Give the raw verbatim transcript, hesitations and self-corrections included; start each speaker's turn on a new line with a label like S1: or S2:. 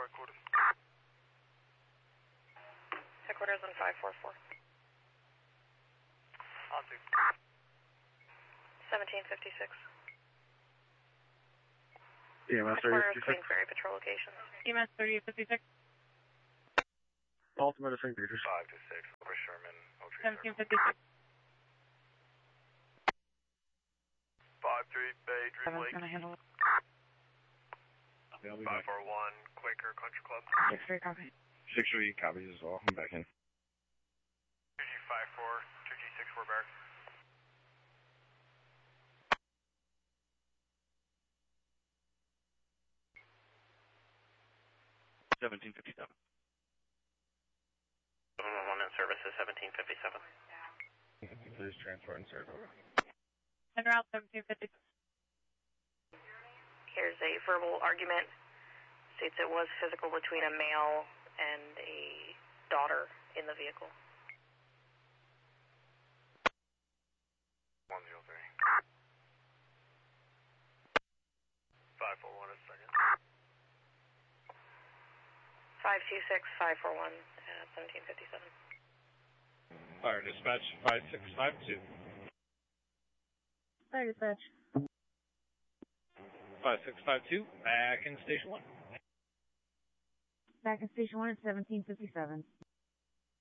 S1: Headquarters.
S2: Headquarters on five four four.
S1: On to.
S2: seventeen fifty-six.
S3: E M S
S2: Headquarters,
S3: thirty fifty-six.
S2: Queens Ferry Patrol locations.
S4: E M S thirty fifty-six.
S3: Baltimore to Saint Peters.
S1: five to six, over Sherman, Oak Tree
S4: seventeen
S1: Circle.
S4: fifty-six.
S1: five three, Bay, Dream
S4: Seven's
S1: Lake.
S4: gonna handle it.
S3: Yeah, I'll be
S1: five
S3: back.
S1: four one, Quaker Country Club.
S4: Six three copy.
S3: six three copies as well. I'm back in.
S1: two G five four, two G six four Barracks.
S3: seventeen fifty-seven.
S2: seven one one in service is seventeen fifty-seven.
S3: Please transport and serve over.
S4: En route seventeen fifty-six.
S2: Here's a verbal argument. States it was physical between a male and a daughter in the vehicle.
S1: one zero three. five four one a second.
S2: five two six, five four one, uh, seventeen fifty-seven.
S3: Fire dispatch five six five two.
S4: Fire dispatch.
S3: five six five two, back in station one.
S4: Back in station one at seventeen fifty-seven.